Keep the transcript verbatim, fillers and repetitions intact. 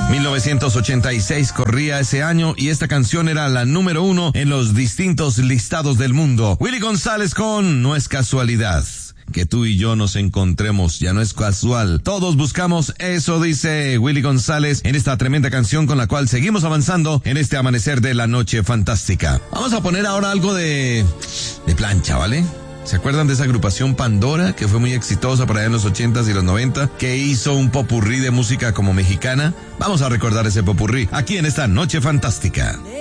mil novecientos ochenta y seis corría ese año y esta canción era la número uno en los distintos listados del mundo. Willy González con No es casualidad que tú y yo nos encontremos, ya no es casual. Todos buscamos eso, dice Willy González en esta tremenda canción con la cual seguimos avanzando en este amanecer de la noche fantástica. Vamos a poner ahora algo de, de plancha, ¿vale? ¿Se acuerdan de esa agrupación Pandora, que fue muy exitosa por allá en los ochentas y los noventa, que hizo un popurrí de música como mexicana? Vamos a recordar ese popurrí aquí en esta noche fantástica.